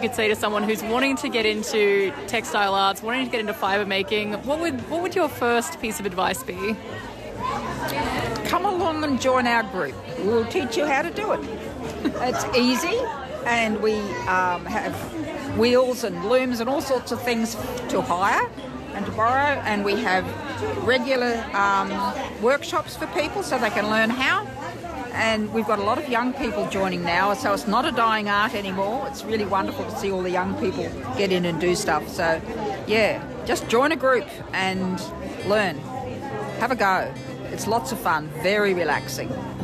could say to someone who's wanting to get into textile arts, wanting to get into fibre making, what would your first piece of advice be? Come along and join our group. We'll teach you how to do it. It's easy, and we have wheels and looms and all sorts of things to hire and to borrow, and we have regular workshops for people so they can learn how. And we've got a lot of young people joining now, so it's not a dying art anymore. It's really wonderful to see all the young people get in and do stuff. So, yeah, just join a group and learn. Have a go. It's lots of fun, very relaxing.